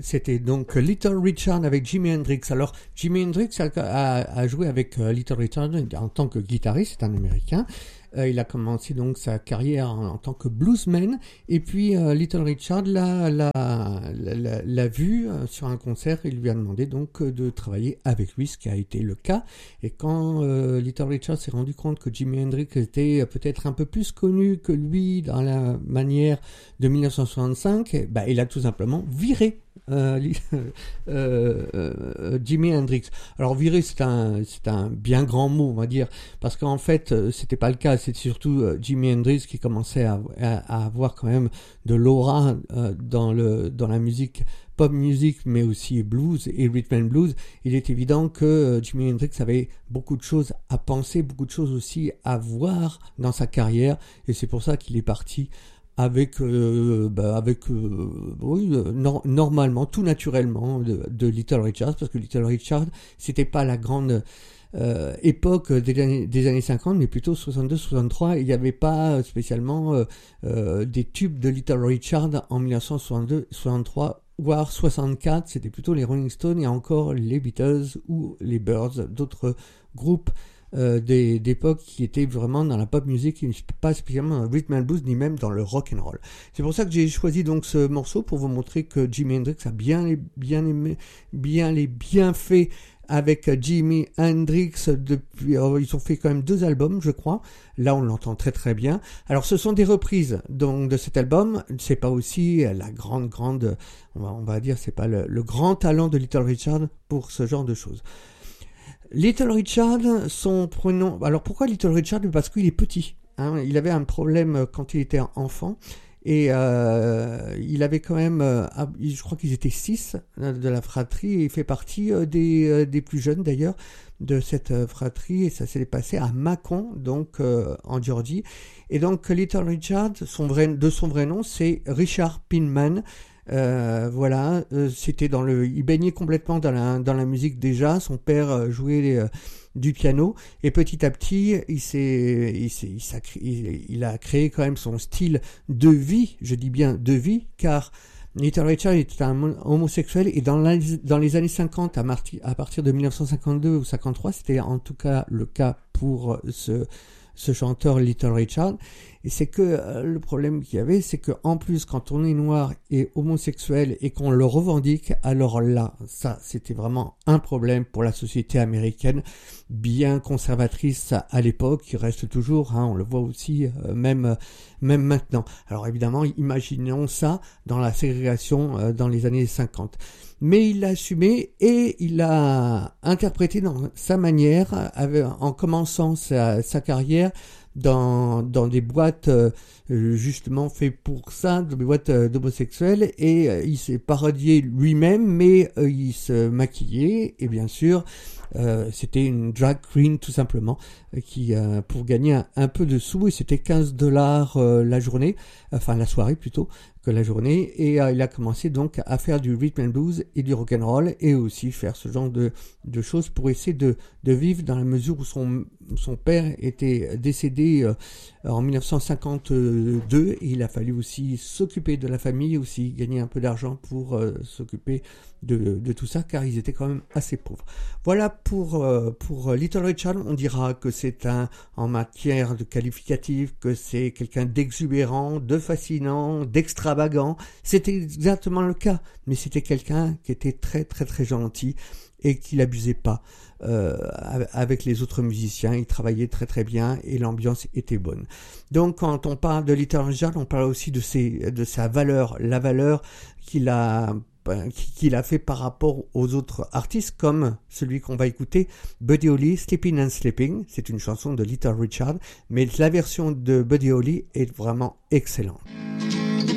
C'était donc Little Richard avec Jimi Hendrix. Alors, Jimi Hendrix a joué avec Little Richard en tant que guitariste, c'est un Américain. Il a commencé donc sa carrière en tant que bluesman, et puis Little Richard l'a vu sur un concert. Il lui a demandé donc de travailler avec lui, ce qui a été le cas. Et quand Little Richard s'est rendu compte que Jimi Hendrix était peut-être un peu plus connu que lui dans la manière de 1965, il a tout simplement viré Jimi Hendrix. Alors virer, c'est un bien grand mot, on va dire, parce qu'en fait c'était pas le cas. C'était surtout Jimi Hendrix qui commençait à avoir quand même de l'aura dans la musique, pop music, mais aussi blues et rhythm and blues. Il est évident que Jimi Hendrix avait beaucoup de choses à penser, beaucoup de choses aussi à voir dans sa carrière, et c'est pour ça qu'il est parti normalement, tout naturellement de Little Richard, parce que Little Richard, c'était pas la grande époque des années 50, mais plutôt 62-63. Il n'y avait pas spécialement des tubes de Little Richard en 1962-63, voire 64. C'était plutôt les Rolling Stones et encore les Beatles ou les Byrds, d'autres groupes d'époque qui étaient vraiment dans la pop music, pas spécialement dans le rhythm and blues, ni même dans le rock and roll. C'est pour ça que j'ai choisi donc ce morceau, pour vous montrer que Jimi Hendrix a bien les bienfaits avec Jimi Hendrix depuis. Ils ont fait quand même 2 albums, je crois. Là, on l'entend très très bien. Alors, ce sont des reprises donc de cet album. C'est pas aussi la grande, on va dire, c'est pas le grand talent de Little Richard pour ce genre de choses. Little Richard, son prénom. Alors pourquoi Little Richard ? Parce qu'il est petit. Il avait un problème quand il était enfant, et il avait quand même, je crois qu'ils étaient 6 de la fratrie, et il fait partie des plus jeunes d'ailleurs de cette fratrie, et ça s'est passé à Macon, donc en Géorgie. Et donc Little Richard, de son vrai nom, c'est Richard Penman. C'était il baignait complètement dans la musique déjà. Son père jouait du piano, et petit à petit il a créé quand même son style de vie, je dis bien de vie, car Little Richard était un homosexuel, et dans les années 50, à partir de 1952 ou 53, c'était en tout cas le cas pour ce chanteur Little Richard. Et c'est que le problème qu'il y avait, c'est que en plus, quand on est noir et homosexuel et qu'on le revendique, alors là, ça, c'était vraiment un problème pour la société américaine, bien conservatrice à l'époque, qui reste toujours, on le voit aussi même maintenant. Alors évidemment, imaginons ça dans la ségrégation dans les années 50. Mais il l'a assumé, et il l'a interprété dans sa manière, en commençant sa carrière dans des boîtes justement fait pour ça, des boîtes d'homosexuels, et il s'est parodié lui-même, mais il se maquillait, et bien sûr c'était une drag queen tout simplement, qui pour gagner un peu de sous, et c'était $15 la journée, enfin la soirée plutôt que la journée, et il a commencé donc à faire du rhythm and blues et du rock and roll, et aussi faire ce genre de choses pour essayer de vivre, dans la mesure où son père était décédé en 1952, et il a fallu aussi s'occuper de la famille, aussi gagner un peu d'argent pour s'occuper de tout ça, car ils étaient quand même assez pauvres. Voilà pour Little Richard. On dira que c'est en matière de qualificatif, que c'est quelqu'un d'exubérant, de fascinant, d'extravagant. C'était exactement le cas, mais c'était quelqu'un qui était très très très gentil, et qui n'abusait pas avec les autres musiciens. Il travaillait très très bien, et l'ambiance était bonne. Donc quand on parle de Little Richard, on parle aussi de sa valeur, la valeur qu'il a fait par rapport aux autres artistes, comme celui qu'on va écouter, Buddy Holly, Sleeping and Sleeping. C'est une chanson de Little Richard, mais la version de Buddy Holly est vraiment excellente.